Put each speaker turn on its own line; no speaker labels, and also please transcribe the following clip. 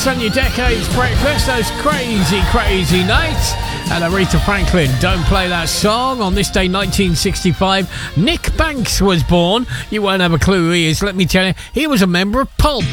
Nights on your Decades breakfast, those crazy, crazy nights. And Aretha Franklin, Don't Play That Song. On this day, 1965, Nick Banks was born. You won't have a clue who he is, let me tell you. He was a member of Pulp.